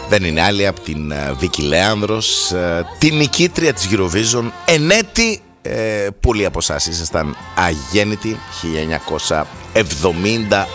δεν είναι άλλη από την Βίκη Λέανδρος, την νικήτρια της Eurovision εν έτη. Πολλοί από εσάς ήσασταν αγέννητοι, 1978.